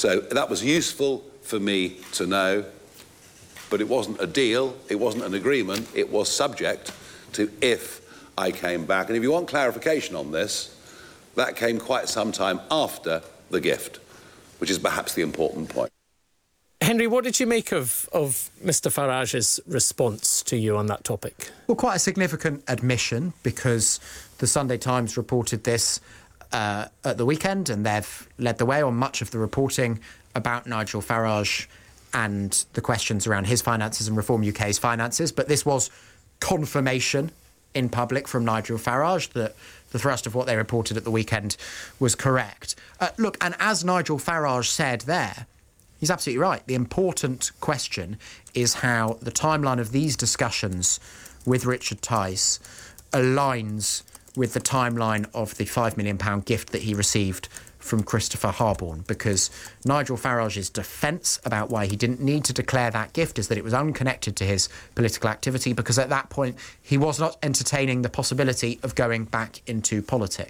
So that was useful for me to know, but it wasn't a deal, it wasn't an agreement, it was subject to if I came back. And if you want clarification on this, that came quite some time after the gift, which is perhaps the important point. Henry, what did you make of Mr Farage's response to you on that topic? Well, quite a significant admission, because the Sunday Times reported this at the weekend, and they've led the way on much of the reporting about Nigel Farage and the questions around his finances and Reform UK's finances. But this was confirmation in public from Nigel Farage that the thrust of what they reported at the weekend was correct. Look, and as Nigel Farage said there, he's absolutely right. The important question is how the timeline of these discussions with Richard Tice aligns with the timeline of the £5 million gift that he received from Christopher Harborne, because Nigel Farage's defence about why he didn't need to declare that gift is that it was unconnected to his political activity, because at that point he was not entertaining the possibility of going back into politics.